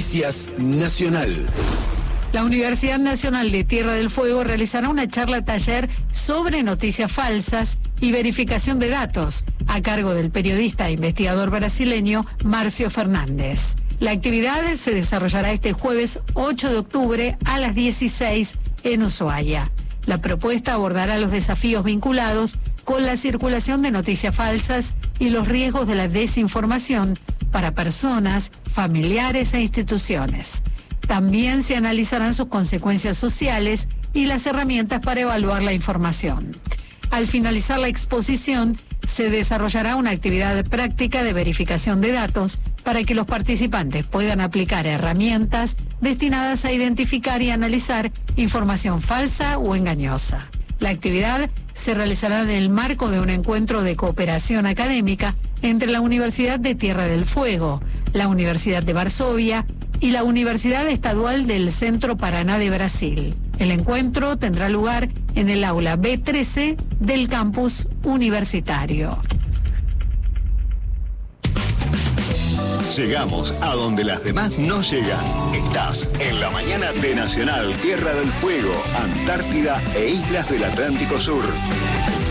Noticias Nacional. La Universidad Nacional de Tierra del Fuego realizará una charla taller sobre noticias falsas y verificación de datos, a cargo del periodista e investigador brasileño Márcio Fernandes. La actividad se desarrollará este jueves 8 de octubre a las 16 en Ushuaia. La propuesta abordará los desafíos vinculados con la circulación de noticias falsas y los riesgos de la desinformación para personas, familiares e instituciones. También se analizarán sus consecuencias sociales y las herramientas para evaluar la información. Al finalizar la exposición, se desarrollará una actividad práctica de verificación de datos para que los participantes puedan aplicar herramientas destinadas a identificar y analizar información falsa o engañosa. La actividad se realizará en el marco de un encuentro de cooperación académica entre la Universidad de Tierra del Fuego, la Universidad de Varsovia y la Universidad Estadual del Centro Paraná de Brasil. El encuentro tendrá lugar en el aula B13 del campus universitario. Llegamos a donde las demás no llegan. Estás en la mañana de Nacional Tierra del Fuego, Antártida e Islas del Atlántico Sur.